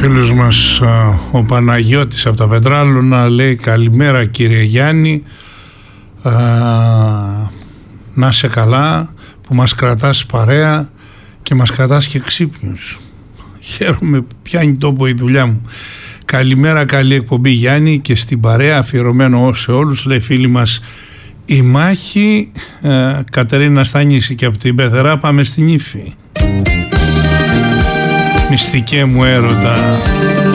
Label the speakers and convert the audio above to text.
Speaker 1: φίλος μας ο Παναγιώτης από τα Πετράλωνα λέει καλημέρα κύριε Γιάννη, να είσαι καλά που μας κρατάς παρέα και μας κρατάς και ξύπνιους. Χαίρομαι που πιάνει τόπο η δουλειά μου. Καλημέρα, καλή εκπομπή Γιάννη και στην παρέα αφιερωμένο σε όλους, λέει φίλη μας η Μάχη. Κατερίνα Στανίση και από την Πεθερά πάμε στην Ήφη. Μυστικέ μου έρωτα.